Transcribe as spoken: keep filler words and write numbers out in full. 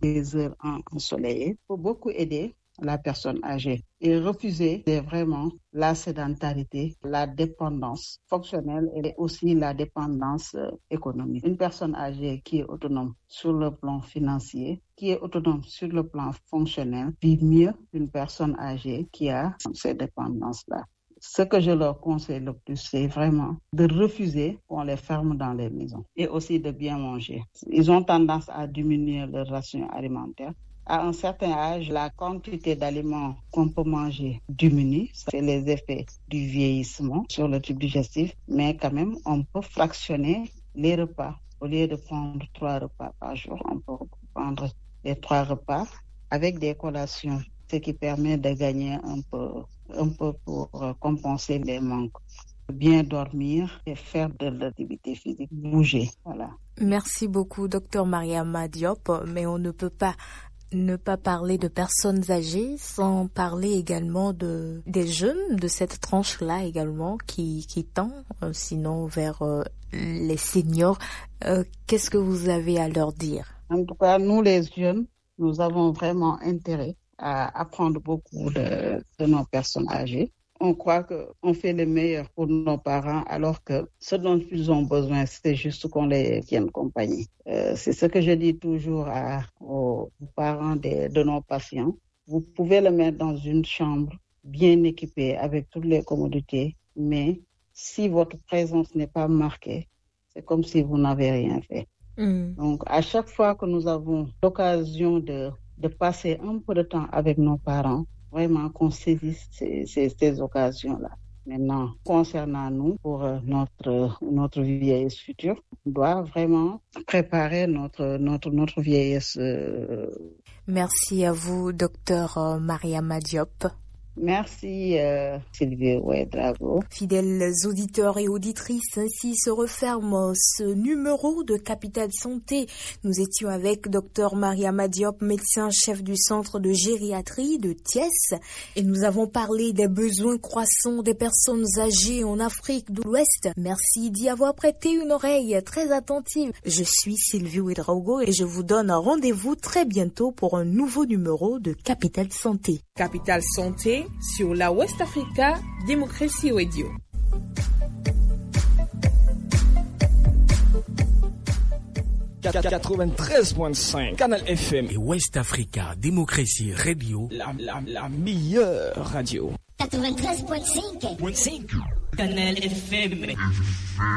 des heures ensoleillées pour beaucoup aider la personne âgée et refuser vraiment la sédentarité, la dépendance fonctionnelle et aussi la dépendance euh, économique. Une personne âgée qui est autonome sur le plan financier, qui est autonome sur le plan fonctionnel, vit mieux qu'une personne âgée qui a ces dépendances-là. Ce que je leur conseille le plus, c'est vraiment de refuser qu'on les ferme dans les maisons et aussi de bien manger. Ils ont tendance à diminuer leur ration alimentaire. À un certain âge, la quantité d'aliments qu'on peut manger diminue. C'est les effets du vieillissement sur le tube digestif. Mais quand même, on peut fractionner les repas. Au lieu de prendre trois repas par jour, on peut prendre les trois repas avec des collations, ce qui permet de gagner un peu, un peu pour compenser les manques. Bien dormir et faire de l'activité physique, bouger. Voilà. Merci beaucoup, docteur Mariama Diop. Mais on ne peut pas ne pas parler de personnes âgées sans parler également de des jeunes de cette tranche-là également qui qui tend euh, sinon vers euh, les seniors. Euh, qu'est-ce que vous avez à leur dire? En tout cas, nous les jeunes, nous avons vraiment intérêt à apprendre beaucoup de, de nos personnes âgées. On croit qu'on fait le meilleur pour nos parents alors que ce dont ils ont besoin, c'est juste qu'on les tienne compagnie. Euh, c'est ce que je dis toujours à, aux parents de, de nos patients. Vous pouvez le mettre dans une chambre bien équipée avec toutes les commodités, mais si votre présence n'est pas marquée, c'est comme si vous n'avez rien fait. Mmh. Donc, à chaque fois que nous avons l'occasion de, de passer un peu de temps avec nos parents, vraiment qu'on saisisse ces, ces, ces occasions-là. Maintenant, concernant nous, pour notre, notre vieillesse future, on doit vraiment préparer notre, notre, notre vieillesse. Euh... Merci à vous, docteur Mariama Diop. Merci euh, Sylvie Ouedraogo. Fidèles auditeurs et auditrices, ainsi se referme ce numéro de Capital Santé. Nous étions avec docteur Mariama Diop, médecin chef du centre de gériatrie de Thiès, et nous avons parlé des besoins croissants des personnes âgées en Afrique de l'Ouest. Merci d'y avoir prêté une oreille très attentive. Je suis Sylvie Ouedraogo et je vous donne un rendez-vous très bientôt pour un nouveau numéro de Capital Santé. Capital Santé sur la West Africa Démocratie Radio. quatre-vingt-treize virgule cinq Canal F M et West Africa Démocratie Radio, la, la, la meilleure radio. quatre-vingt-treize virgule cinq Canal F M.